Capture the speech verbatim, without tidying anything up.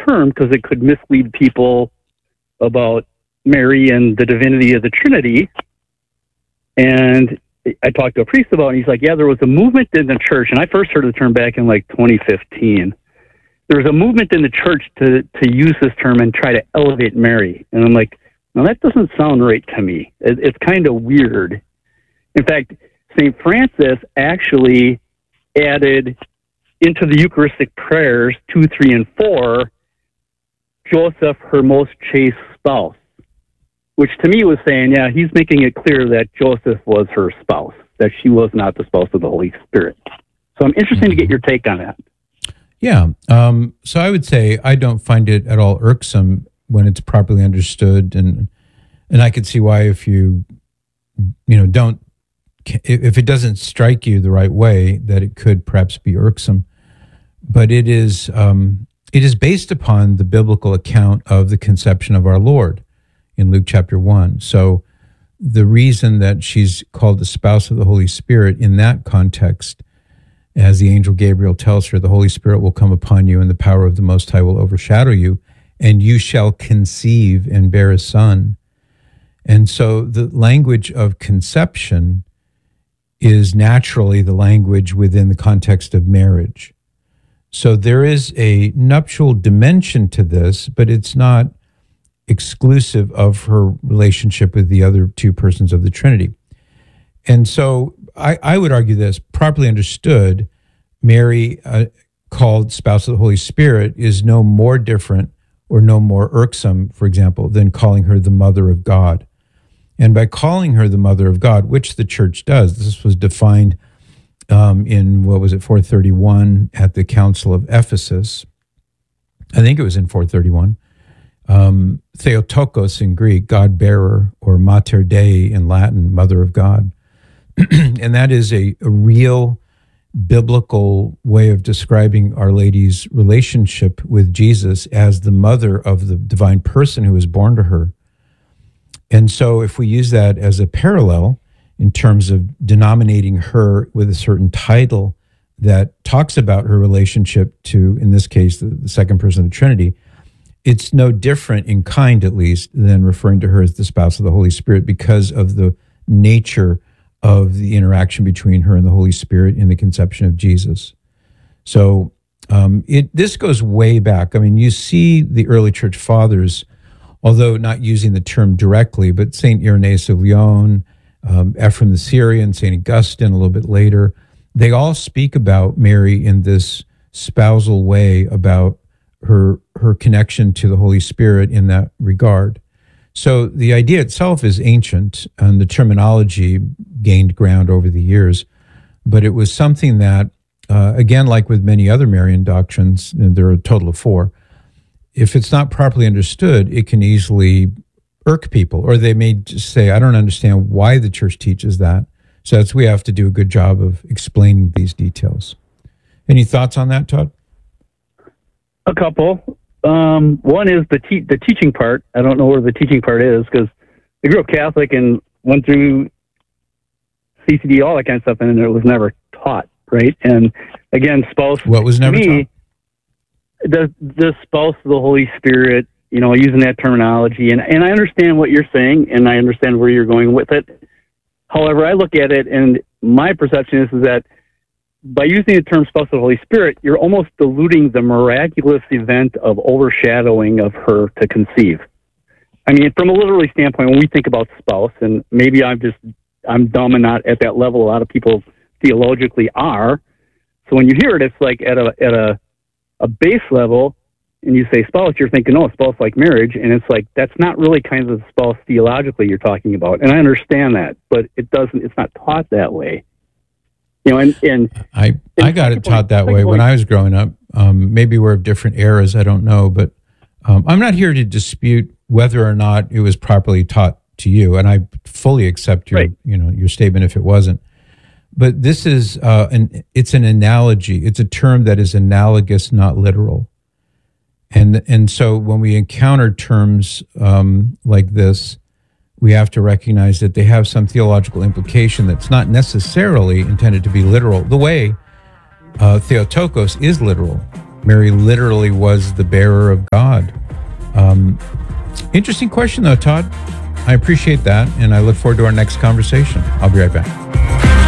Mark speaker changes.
Speaker 1: term because it could mislead people about Mary and the divinity of the Trinity. And I talked to a priest about it, and he's like, yeah, there was a movement in the church, and I first heard the term back in like twenty fifteen. There was a movement in the church to, to use this term and try to elevate Mary. And I'm like, no, that doesn't sound right to me. It, it's kind of weird. In fact, Saint Francis actually added into the Eucharistic prayers two, three, and four, Joseph, her most chaste spouse, which to me was saying, yeah, he's making it clear that Joseph was her spouse, that she was not the spouse of the Holy Spirit. So I'm interested mm-hmm. to get your take on that.
Speaker 2: Yeah. Um, so I would say I don't find it at all irksome when it's properly understood. And and I could see why if you, you know, don't, if it doesn't strike you the right way, that it could perhaps be irksome. But it is um, it is based upon the biblical account of the conception of our Lord in Luke chapter one. So the reason that she's called the spouse of the Holy Spirit in that context, as the angel Gabriel tells her, the Holy Spirit will come upon you and the power of the Most High will overshadow you, and you shall conceive and bear a son. And so the language of conception is naturally the language within the context of marriage. So there is a nuptial dimension to this, but it's not exclusive of her relationship with the other two persons of the Trinity. And so I, I would argue this, properly understood, Mary, uh, called spouse of the Holy Spirit, is no more different or no more irksome, for example, than calling her the mother of God. And by calling her the mother of God, which the church does, this was defined um, in, what was it, four thirty-one at the Council of Ephesus. I think it was in four thirty-one. Um, Theotokos in Greek, God-bearer, or Mater Dei in Latin, mother of God. And that is a, a real biblical way of describing Our Lady's relationship with Jesus as the mother of the divine person who was born to her. And so if we use that as a parallel in terms of denominating her with a certain title that talks about her relationship to, in this case, the, the second person of the Trinity, it's no different in kind, at least, than referring to her as the spouse of the Holy Spirit because of the nature of the interaction between her and the Holy Spirit in the conception of Jesus. So um, it this goes way back. I mean, you see the early church fathers, although not using the term directly, but Saint Irenaeus of Lyon, um, Ephraim the Syrian, Saint Augustine a little bit later, they all speak about Mary in this spousal way about her her connection to the Holy Spirit in that regard. So the idea itself is ancient, and the terminology gained ground over the years, but it was something that, uh, again, like with many other Marian doctrines, and there are a total of four, if it's not properly understood, it can easily irk people, or they may just say, I don't understand why the church teaches that. So that's we have to do a good job of explaining these details. Any thoughts on that, Todd?
Speaker 1: A couple. Um, one is the te- the teaching part. I don't know where the teaching part is because I grew up Catholic and went through C C D, all that kind of stuff, and it was never taught, right? And again, spouse.
Speaker 2: What was never
Speaker 1: me,
Speaker 2: taught?
Speaker 1: The the spouse of the Holy Spirit. You know, using that terminology, and and I understand what you're saying, and I understand where you're going with it. However, I look at it, and my perception is, is that by using the term spouse of the Holy Spirit, you're almost diluting the miraculous event of overshadowing of her to conceive. I mean, from a literary standpoint, when we think about spouse, and maybe I'm just, I'm dumb and not at that level a lot of people theologically are. So when you hear it, it's like at a at a, a base level, and you say spouse, you're thinking, oh, spouse like marriage, and it's like, that's not really kind of the spouse theologically you're talking about. And I understand that, but it doesn't, it's not taught that way. You know, and, and
Speaker 2: I, I got it taught that way when I was growing up. Um, maybe we're of different eras, I don't know, but um, I'm not here to dispute whether or not it was properly taught to you, and I fully accept your, right. you know, your statement if it wasn't. But this is uh, an it's an analogy. It's a term that is analogous, not literal. And and so when we encounter terms um, like this, we have to recognize that they have some theological implication that's not necessarily intended to be literal, the way uh, Theotokos is literal. Mary literally was the bearer of God. Um, interesting question, though, Todd. I appreciate that, and I look forward to our next conversation. I'll be right back.